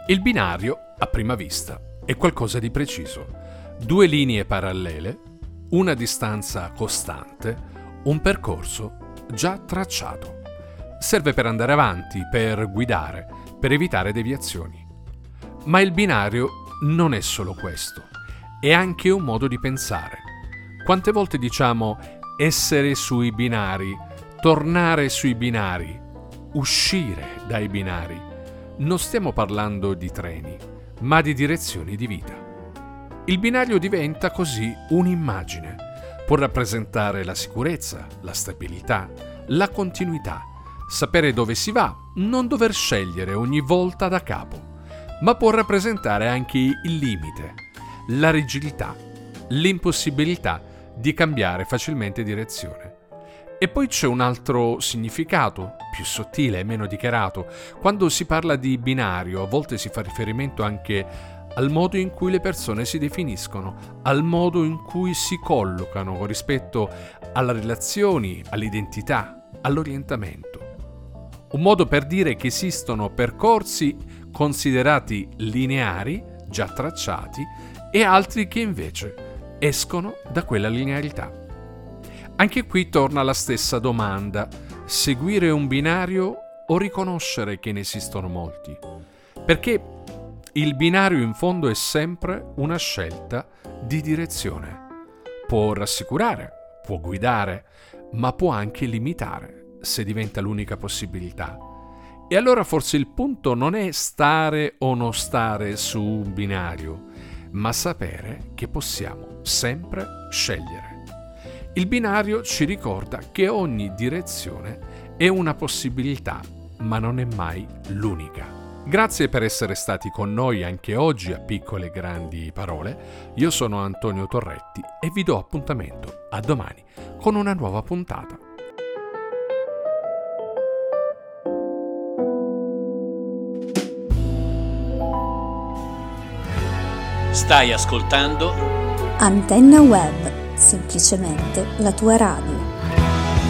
Il binario, a prima vista, è qualcosa di preciso. Due linee parallele, una distanza costante, un percorso già tracciato. Serve per andare avanti, per guidare, per evitare deviazioni. Ma il binario non è solo questo, è anche un modo di pensare. Quante volte diciamo essere sui binari, tornare sui binari, uscire dai binari? Non stiamo parlando di treni, ma di direzioni di vita. Il binario diventa così un'immagine. Può rappresentare la sicurezza, la stabilità, la continuità, sapere dove si va, non dover scegliere ogni volta da capo, ma può rappresentare anche il limite, la rigidità, l'impossibilità di cambiare facilmente direzione. E poi c'è un altro significato, più sottile e meno dichiarato. Quando si parla di binario, a volte si fa riferimento anche al modo in cui le persone si definiscono, al modo in cui si collocano rispetto alle relazioni, all'identità, all'orientamento. Un modo per dire che esistono percorsi considerati lineari, già tracciati, e altri che invece escono da quella linearità. Anche qui torna la stessa domanda: seguire un binario o riconoscere che ne esistono molti? Perché il binario in fondo è sempre una scelta di direzione. Può rassicurare, può guidare, ma può anche limitare se diventa l'unica possibilità. E allora forse il punto non è stare o non stare su un binario, ma sapere che possiamo sempre scegliere. Il binario ci ricorda che ogni direzione è una possibilità, ma non è mai l'unica. Grazie per essere stati con noi anche oggi a Piccole e Grandi Parole. Io sono Antonio Torretti e vi do appuntamento a domani con una nuova puntata. Stai ascoltando Antenna Web, semplicemente la tua radio.